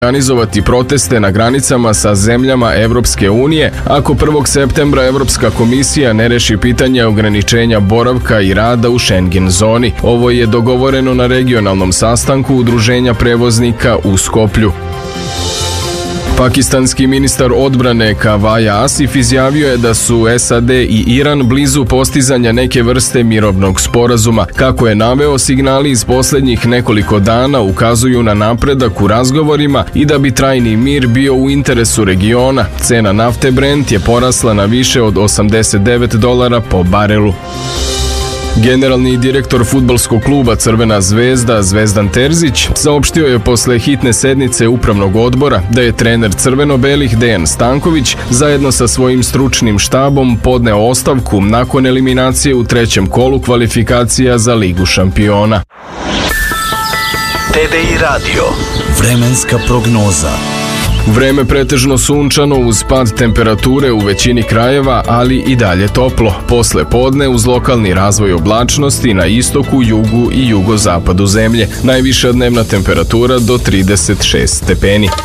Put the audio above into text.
organizovati proteste na granicama sa zemljama Evropske unije ako 1. septembra Evropska komisija ne reši pitanje ograničenja boravka i rada u Schengen zoni. Ovo je dogovoreno na regionalnom sastanku Udruženja prevoznika u Skoplju. Pakistanski ministar odbrane Kavaja Asif izjavio je da su SAD i Iran blizu postizanja neke vrste mirovnog sporazuma. Kako je naveo, signali iz posljednjih nekoliko dana ukazuju na napredak u razgovorima i da bi trajni mir bio u interesu regiona. Cena nafte Brent je porasla na više od $89 po barelu. Generalni direktor fudbalskog kluba Crvena zvezda Zvezdan Terzić saopštio je posle hitne sednice upravnog odbora da je trener crveno-belih Dejan Stanković zajedno sa svojim stručnim štabom podneo ostavku nakon eliminacije u trećem kolu kvalifikacija za Ligu šampiona. TDI Radio. Vremenska prognoza. Vreme pretežno sunčano uz pad temperature u većini krajeva, ali i dalje toplo. Posle podne uz lokalni razvoj oblačnosti na istoku, jugu i jugozapadu zemlje. Najviša dnevna temperatura do 36 stepeni.